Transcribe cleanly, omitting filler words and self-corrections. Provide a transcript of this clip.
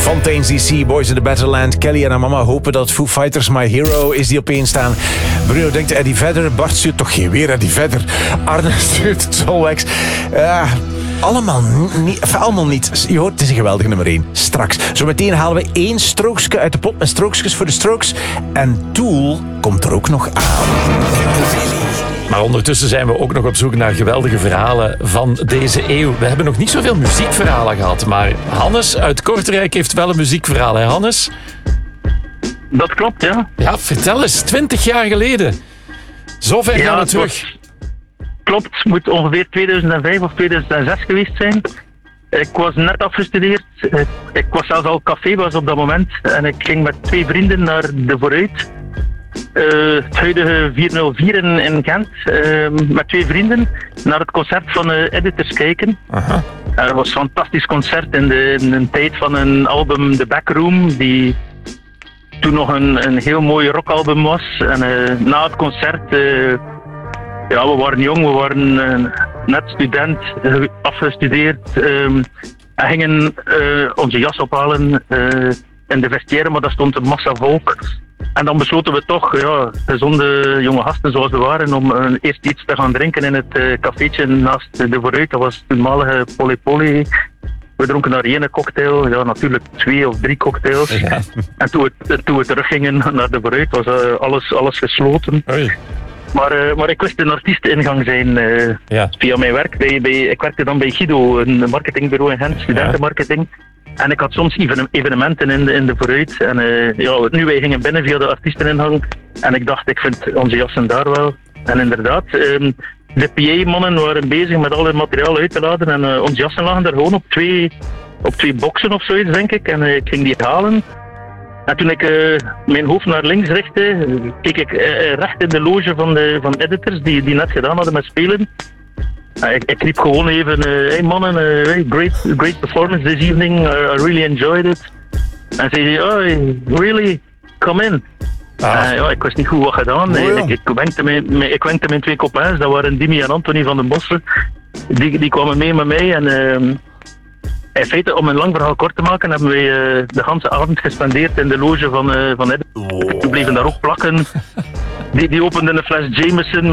Fontaine's DC, Boys in the Batterland. Kelly en haar mama hopen dat Foo Fighters My Hero is die op één staan. Bruno denkt Eddie Vedder. Bart stuurt toch geen weer Eddie Vedder. Arne stuurt Solwax. Allemaal niet. Je hoort, het is een geweldige nummer 1. Straks. Zometeen halen we 1 strookje uit de pot met strookjes voor de Strokes. En Tool komt er ook nog aan. Maar ondertussen zijn we ook nog op zoek naar geweldige verhalen van deze eeuw. We hebben nog niet zoveel muziekverhalen gehad, maar Hannes uit Kortrijk heeft wel een muziekverhaal, hè Hannes? Dat klopt, ja. Ja, vertel eens, 20 jaar geleden. Zo ver gaan we terug. Klopt, het moet ongeveer 2005 of 2006 geweest zijn. Ik was net afgestudeerd. Ik was zelfs al cafébaas op dat moment. En ik ging met 2 vrienden naar de Vooruit. Het huidige 404 in Gent. Met 2 vrienden naar het concert van Editors kijken. Aha. Het was een fantastisch concert in de tijd van een album The Backroom. Die toen nog een heel mooi rockalbum was. En na het concert... we waren jong, we waren net student, afgestudeerd en gingen onze jas ophalen in de vestiaire, maar daar stond een massa volk. En dan besloten we toch, gezonde jonge gasten zoals we waren, om eerst iets te gaan drinken in het cafeetje naast de Vooruit. Dat was toenmalige Poly. We dronken daar 1 cocktail, natuurlijk 2 of 3 cocktails. Ja. En toen we teruggingen naar de Vooruit was alles gesloten. Oei. Maar ik wist een artiesteningang zijn via mijn werk. Ik werkte dan bij Guido, een marketingbureau in Gent, studentenmarketing. En ik had soms evenementen in de Vooruit. En nu wij gingen binnen via de artiesteningang. En ik dacht, ik vind onze jassen daar wel. En inderdaad, de PA-mannen waren bezig met al hun materiaal uit te laden. En onze jassen lagen daar gewoon op twee boxen of zoiets, denk ik. En ik ging die halen. En toen ik mijn hoofd naar links richtte, keek ik recht in de loge van Editors die net gedaan hadden met spelen. Ik riep gewoon even, hey mannen, great performance this evening, I really enjoyed it. En ze zei, oh, really, come in. Ik wist niet goed wat gedaan. Ik wenkte mijn 2 copains, dat waren Dimi en Anthony van den Bossen. Die kwamen mee met mij en... In feite, om een lang verhaal kort te maken, hebben wij de hele avond gespendeerd in de loge van Editors. We bleven daar ook plakken. Die openden een fles Jameson